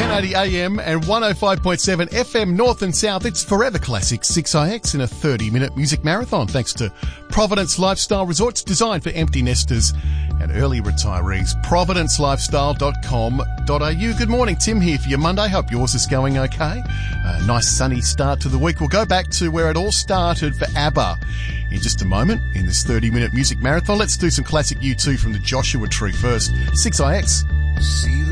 1080 AM and 105.7 FM North and South. It's Forever Classic 6IX in a 30-minute music marathon thanks to Providence Lifestyle Resorts, designed for empty nesters and early retirees. providencelifestyle.com.au. Good morning, Tim here for your Monday. Hope yours is going okay. A nice sunny start to the week. We'll go back to where it all started for ABBA in just a moment in this 30-minute music marathon. Let's do some classic U2 from the Joshua Tree first. 6IX.